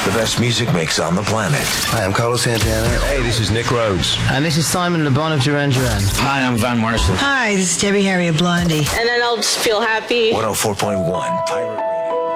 The best music mix on the planet. Hi, I'm Carlos Santana. Hey, this is Nick Rhodes. And this is Simon Le Bon of Duran Duran. Hi, I'm Van Morrison. Hi, this is Debbie Harry of Blondie. And then I'll just feel happy. 104.1 Pirate